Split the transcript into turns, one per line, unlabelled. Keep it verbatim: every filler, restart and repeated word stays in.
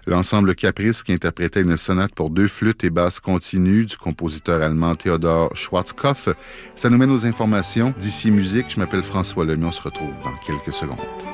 L'ensemble Caprice qui interprétait une sonate pour deux flûtes et basses continues du compositeur allemand Theodor Schwarzkopf. Ça nous mène aux informations. D'ici Musique, je m'appelle François Lemay. On se retrouve dans quelques secondes.